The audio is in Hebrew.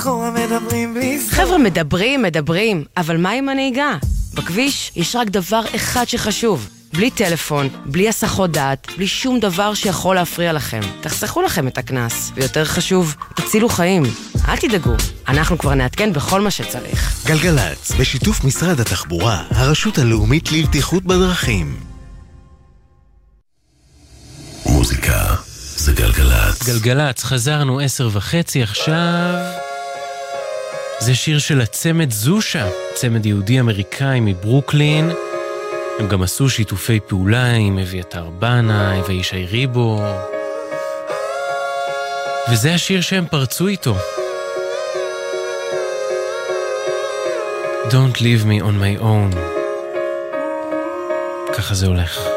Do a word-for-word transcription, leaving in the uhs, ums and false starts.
מאחורה מדברים בלי סוף. חבר'ה, מדברים, מדברים, אבל מה עם הנהיגה? בכביש יש רק דבר אחד שחשוב. בלי טלפון, בלי הסחות דעת, בלי שום דבר שיכול להפריע לכם. תחסכו לכם את הכנס, ויותר חשוב, תצילו חיים. אל תדאגו, אנחנו כבר נעדכן בכל מה שצריך. גלגלץ, בשיתוף משרד התחבורה, הרשות הלאומית לבטיחות בדרכים. מוזיקה זה גלגלץ. גלגלץ, חזרנו עשר וחצי עכשיו. זה שיר של הצמד זושה, צמד יהודי אמריקאי מברוקלין. הם גם עשו שיתופי פעולה עם אביתר בנאי וישי ריבו. וזה השיר שהם פרצו איתו. Don't leave me on my own. ככה זה הולך.